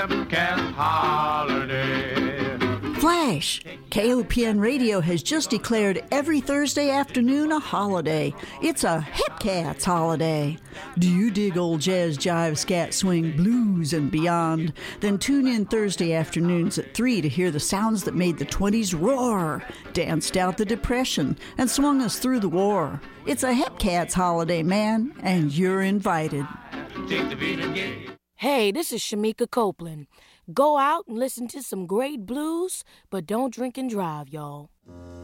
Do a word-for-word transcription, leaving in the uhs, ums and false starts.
Hip Cat holiday. Flash! K O P N Radio has just declared every Thursday afternoon a holiday. It's a Hip Cats holiday. Do you dig old jazz, jive, scat, swing, blues, and beyond? Then tune in Thursday afternoons at three to hear the sounds that made the twenties roar, danced out the Depression, and swung us through the war. It's a Hip Cats holiday, man, and you're invited. Take the beat and get it. Hey, this is Shamika Copeland. Go out and listen to some great blues, but don't drink and drive, y'all.